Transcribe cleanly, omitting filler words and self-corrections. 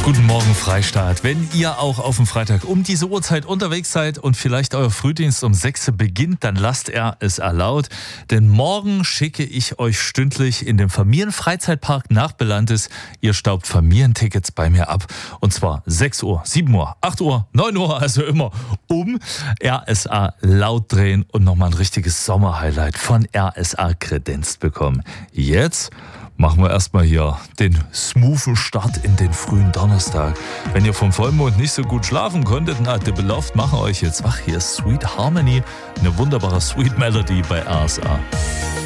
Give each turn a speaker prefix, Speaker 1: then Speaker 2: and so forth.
Speaker 1: Guten Morgen, Freistaat. Wenn ihr auch auf dem Freitag um diese Uhrzeit unterwegs seid und vielleicht euer Frühdienst um 6 beginnt, dann lasst es erlaubt. Denn morgen schicke ich euch stündlich in den Familienfreizeitpark nach Belantes. Ihr staubt Familientickets bei mir ab. Und zwar 6 Uhr, 7 Uhr, 8 Uhr, 9 Uhr, also immer um RSA laut drehen und nochmal ein richtiges Sommerhighlight von RSA kredenzt bekommen. Jetzt machen wir erstmal hier den smoothen Start in den frühen Donnerstag. Wenn ihr vom Vollmond nicht so gut schlafen konntet, The Beloved machen euch jetzt wach. Hier ist Sweet Harmony, eine wunderbare Sweet Melody bei RSA.